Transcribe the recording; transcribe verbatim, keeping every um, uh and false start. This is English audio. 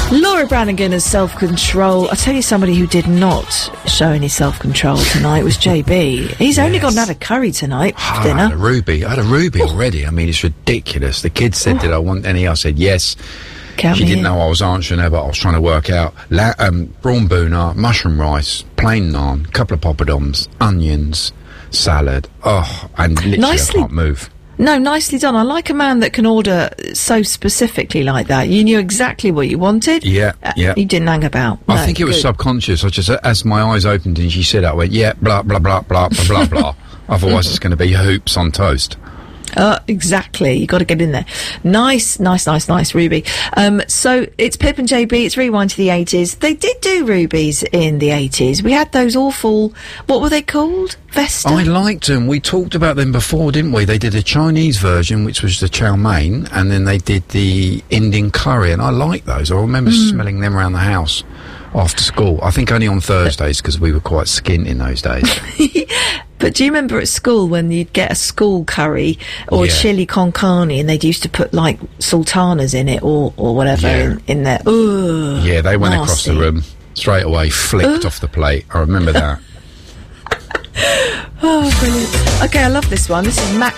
Laura Branigan has self-control. I tell you, somebody who did not show any self-control tonight was J B. He's yes. only gone and had a curry tonight for oh, dinner. I had a Ruby. I had a Ruby already. I mean, it's ridiculous. The kid said, oh. did I want any? I said, yes. Count she didn't in. know I was answering her, but I was trying to work out. La- um, brawn boona, mushroom rice, plain naan, couple of poppadoms, onions, salad. Oh, and literally Nicely- I can't move. No, nicely done. I like a man that can order so specifically like that. You knew exactly what you wanted. Yeah, uh, yeah. You didn't hang about. I no, think it was good. subconscious. I just, as my eyes opened and she said that, I went, yeah, blah, blah, blah, blah, blah, blah, blah. Otherwise it's going to be hoops on toast. Uh, exactly. You got to get in there. Nice, nice, nice, nice, Ruby. Um, so it's Pip and J B. It's Rewind to the eighties. They did do Rubies in the eighties. We had those awful, what were they called? Vesta? I liked them. We talked about them before, didn't we? They did a Chinese version, which was the chow mein, and then they did the Indian curry, and I liked those. I remember mm. smelling them around the house after school. I think only on Thursdays, because we were quite skint in those days. But do you remember at school when you'd get a school curry or yeah. a chili con carne and they'd used to put like sultanas in it or, or whatever yeah. in, in there? Ugh, yeah, they went nasty. across the room straight away, flicked uh. off the plate. I remember that. Oh, brilliant. Okay, I love this one. This is Mac